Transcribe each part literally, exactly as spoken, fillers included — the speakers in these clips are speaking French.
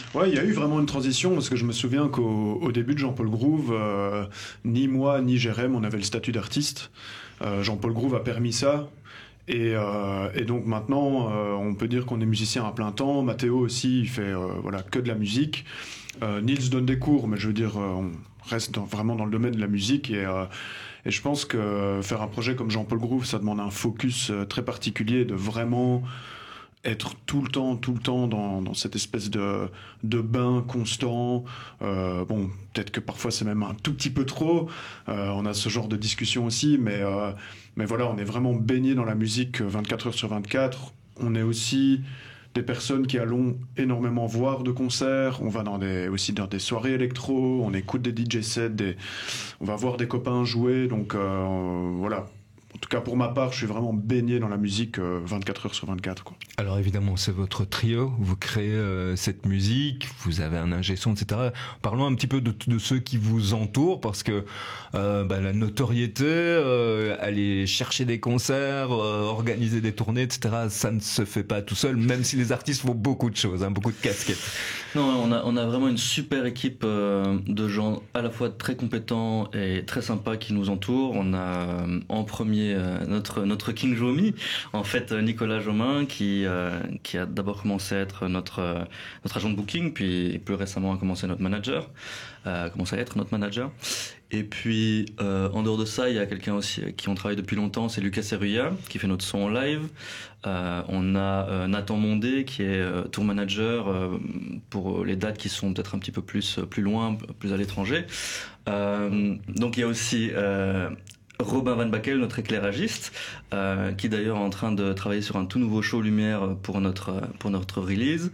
Ouais, il y a eu vraiment une transition parce que je me souviens qu'au au début de Jean-Paul Groove, euh, ni moi ni Jérém, on avait le statut d'artiste. Euh, Jean-Paul Groove a permis ça. Et, euh, et donc maintenant, euh, on peut dire qu'on est musicien à plein temps. Mathéo aussi, il fait euh, voilà, que de la musique. Euh, Nils donne des cours, mais je veux dire, euh, on reste dans, vraiment dans le domaine de la musique. Et, euh, et je pense que faire un projet comme Jean-Paul Groove, ça demande un focus euh, très particulier de vraiment être tout le temps, tout le temps dans, dans cette espèce de, de bain constant. Euh, bon, peut-être que parfois c'est même un tout petit peu trop. Euh, on a ce genre de discussion aussi, mais, euh, mais voilà, on est vraiment baigné dans la musique vingt-quatre heures sur vingt-quatre. On est aussi des personnes qui allons énormément voir de concerts. On va dans des, aussi dans des soirées électro, on écoute des D J sets, des, on va voir des copains jouer. Donc euh, voilà. En tout cas, pour ma part, je suis vraiment baigné dans la musique euh, vingt-quatre heures sur vingt-quatre, quoi. Alors évidemment, c'est votre trio, vous créez euh, cette musique, vous avez un ingé son, et cetera. Parlons un petit peu de, de ceux qui vous entourent, parce que euh, bah, la notoriété, euh, aller chercher des concerts, euh, organiser des tournées, et cetera, ça ne se fait pas tout seul, même si les artistes font beaucoup de choses, hein, beaucoup de casquettes. Non, on a, on a vraiment une super équipe euh, de gens à la fois très compétents et très sympas qui nous entourent. On a euh, en premier euh, notre, notre King Jomi, en fait Nicolas Jomin, qui, euh, qui a d'abord commencé à être notre, euh, notre agent de booking, puis plus récemment a commencé notre manager, euh, a commencé à être notre manager. Et puis, euh, en dehors de ça, il y a quelqu'un aussi avec qui on travaille depuis longtemps, c'est Lucas Serruya, qui fait notre son en live. Euh, on a euh, Nathan Mondé, qui est euh, tour manager euh, pour les dates qui sont peut-être un petit peu plus, plus loin, plus à l'étranger. Euh, donc il y a aussi euh, Robin Van Backel, notre éclairagiste, euh, qui d'ailleurs est en train de travailler sur un tout nouveau show lumière pour notre, pour notre release.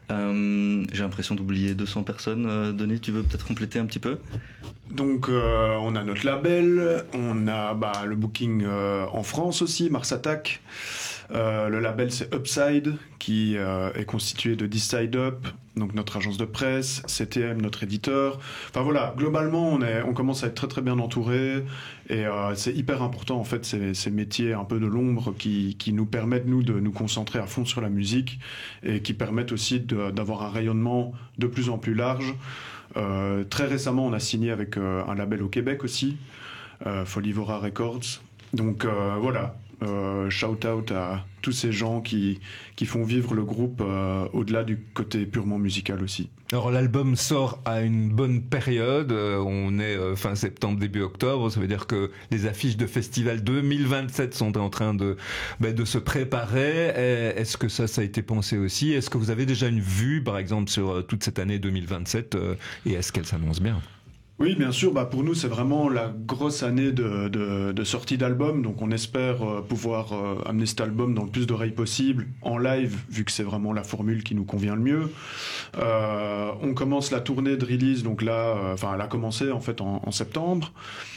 Euh, j'ai l'impression d'oublier deux cents personnes. Euh, Denis, tu veux peut-être compléter un petit peu ? Donc euh, on a notre label, on a bah, le booking euh, en France aussi, Mars Attack. Euh, le label c'est Upside, qui euh, est constitué de Decide Up, donc notre agence de presse, C T M, notre éditeur. Enfin voilà, globalement on, est, on commence à être très très bien entouré, et euh, c'est hyper important en fait ces, ces métiers un peu de l'ombre qui, qui nous permettent nous de nous concentrer à fond sur la musique, et qui permettent aussi de, d'avoir un rayonnement de plus en plus large. Euh, très récemment, on a signé avec euh, un label au Québec aussi, euh, Folivora Records. Donc euh, voilà, euh, shout out à tous ces gens qui, qui font vivre le groupe euh, au-delà du côté purement musical aussi. Alors l'album sort à une bonne période, euh, on est euh, fin septembre, début octobre, ça veut dire que les affiches de festival deux mille vingt-sept sont en train de, bah, de se préparer. Et est-ce que ça, ça a été pensé aussi ? Est-ce que vous avez déjà une vue, par exemple, sur euh, toute cette année deux mille vingt-sept euh, et est-ce qu'elle s'annonce bien ? Oui, bien sûr. Bah pour nous, c'est vraiment la grosse année de, de, de sortie d'album. Donc, on espère euh, pouvoir euh, amener cet album dans le plus d'oreilles possible en live, vu que c'est vraiment la formule qui nous convient le mieux. Euh, on commence la tournée de release. Donc là, euh, enfin, elle a commencé en fait en, en septembre.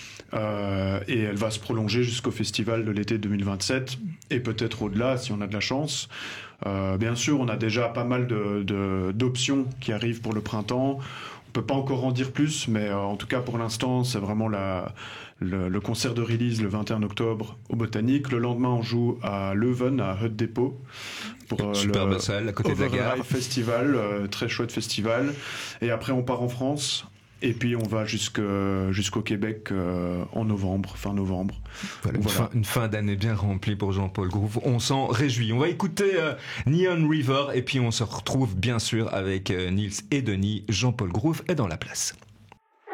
Euh, et elle va se prolonger jusqu'au festival de l'été deux mille vingt-sept et peut-être au-delà si on a de la chance. Euh, bien sûr, on a déjà pas mal de, de, d'options qui arrivent pour le printemps. On peut pas encore en dire plus, mais euh, en tout cas pour l'instant c'est vraiment la, le, le concert de release le vingt et un octobre au Botanique. Le lendemain on joue à Leuven, à Hut Depot, pour euh, superbe le salle à côté de la gare. Overlive Festival, euh, très chouette festival. Et après on part en France. Et puis on va jusque, jusqu'au Québec euh, en novembre, fin novembre. Voilà, une, voilà. Fin, une fin d'année bien remplie pour Jean-Paul Groove. On s'en réjouit. On va écouter euh, Neon River et puis on se retrouve bien sûr avec euh, Nils et Denis. Jean-Paul Groove est dans la place.